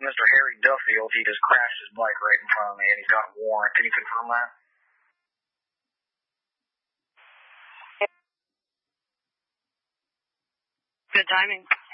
Mr. Harry Duffield. He just crashed his bike right in front of me, and he's got a warrant. Can you confirm that? Good timing.